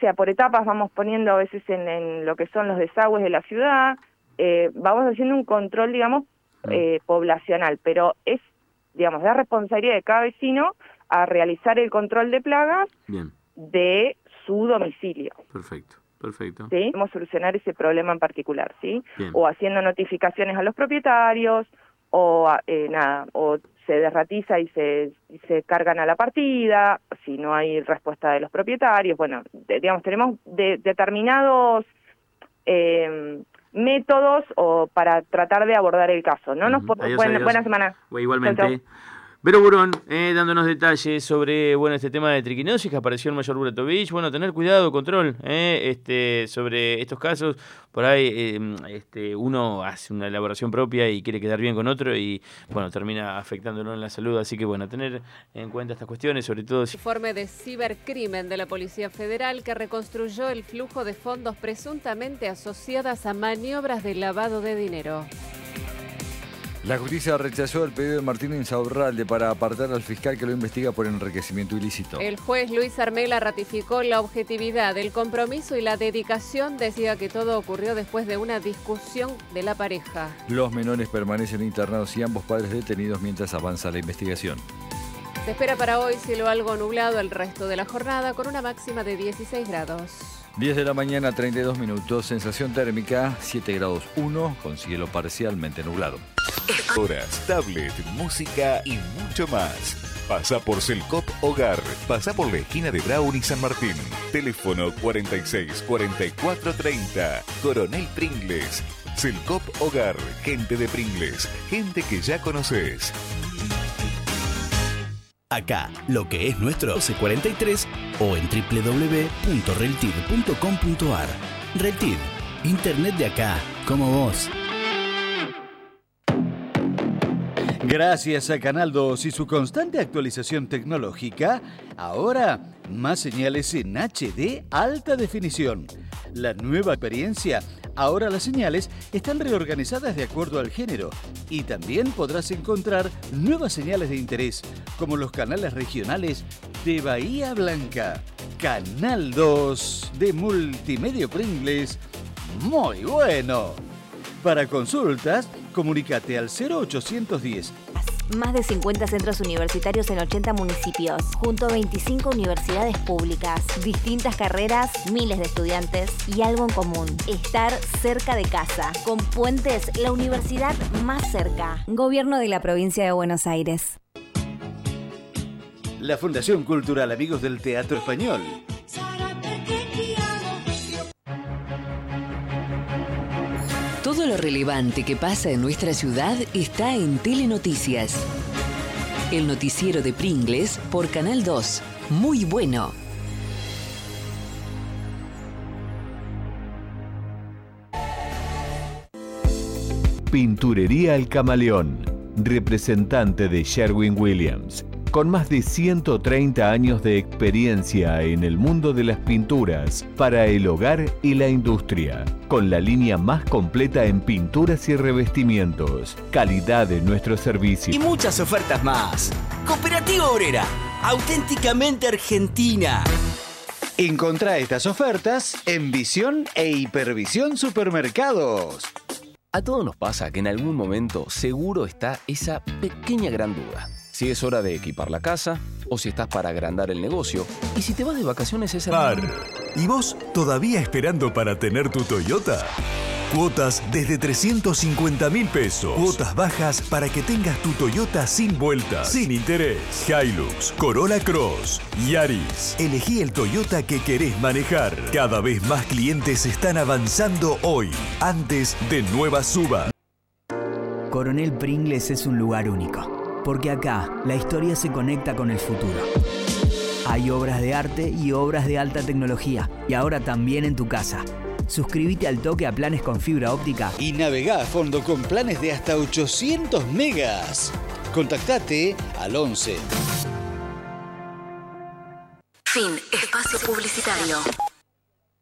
sea, por etapas vamos poniendo a veces en lo que son los desagües de la ciudad, vamos haciendo un control, digamos, poblacional, pero es, digamos, la responsabilidad de cada vecino a realizar el control de plagas de su domicilio. Perfecto. Perfecto. ¿Sí? Vamos a solucionar ese problema en particular, ¿sí? Bien. O haciendo notificaciones a los propietarios, o o se desratiza y se cargan a la partida, si no hay respuesta de los propietarios. Bueno, digamos, tenemos determinados métodos para tratar de abordar el caso, ¿no? Adiós, Buena semana. Igualmente. Chau, chau. Vero Burón, dándonos detalles sobre este tema de triquinosis que apareció en Mayor Burato Beach. Bueno, tener cuidado, control sobre estos casos. Por ahí uno hace una elaboración propia y quiere quedar bien con otro y bueno, termina afectándolo en la salud. Así que bueno, tener en cuenta estas cuestiones, sobre todo si... Informe de cibercrimen de la Policía Federal que reconstruyó el flujo de fondos presuntamente asociadas a maniobras de lavado de dinero. La justicia rechazó el pedido de Martín Insaurralde para apartar al fiscal que lo investiga por enriquecimiento ilícito. El juez Luis Armela ratificó la objetividad, el compromiso y la dedicación. Decía que todo ocurrió después de una discusión de la pareja. Los menores permanecen internados y ambos padres detenidos mientras avanza la investigación. Se espera para hoy cielo algo nublado el resto de la jornada con una máxima de 16 grados. 10 de la mañana, 32 minutos, sensación térmica 7 grados 1, con cielo parcialmente nublado. Horas, tablet, música y mucho más. Pasa por Selcop Hogar. Pasa por la esquina de Brown y San Martín. Teléfono 46 44 30. Coronel Pringles. Selcop Hogar. Gente de Pringles. Gente que ya conoces. Acá, lo que es nuestro C43 o en www.reltid.com.ar. Reltid, internet de acá, como vos. Gracias a Canal 2 y su constante actualización tecnológica, ahora más señales en HD alta definición. La nueva experiencia, ahora las señales están reorganizadas de acuerdo al género y también podrás encontrar nuevas señales de interés, como los canales regionales de Bahía Blanca. Canal 2 de Multimedia Pringles, muy bueno. Para consultas, comunícate al 0810. Más de 50 centros universitarios en 80 municipios, junto a 25 universidades públicas, distintas carreras, miles de estudiantes y algo en común: estar cerca de casa. Con Puentes, la universidad más cerca. Gobierno de la Provincia de Buenos Aires. La Fundación Cultural Amigos del Teatro Español. Todo lo relevante que pasa en nuestra ciudad está en Telenoticias. El noticiero de Pringles por Canal 2. Muy bueno. Pinturería El Camaleón, representante de Sherwin-Williams. Con más de 130 años de experiencia en el mundo de las pinturas para el hogar y la industria, con la línea más completa en pinturas y revestimientos, calidad de nuestro servicio Y muchas ofertas más. Cooperativa Obrera, auténticamente argentina. Encontrá estas ofertas en Visión e Hipervisión Supermercados. A todos nos pasa que en algún momento seguro está esa pequeña gran duda. Si es hora de equipar la casa, o si estás para agrandar el negocio, y si te vas de vacaciones esa... ¿Y vos todavía esperando para tener tu Toyota? Cuotas desde 350.000 pesos. Cuotas bajas para que tengas tu Toyota sin vueltas, sin interés. Hilux, Corolla Cross, Yaris. Elegí el Toyota que querés manejar. Cada vez más clientes están avanzando hoy, antes de nuevas subas. Coronel Pringles es un lugar único, porque acá la historia se conecta con el futuro. Hay obras de arte y obras de alta tecnología, y ahora también en tu casa. Suscríbete al toque a planes con fibra óptica Y navegá a fondo con planes de hasta 800 megas. Contactate al 11. Fin. Espacio publicitario.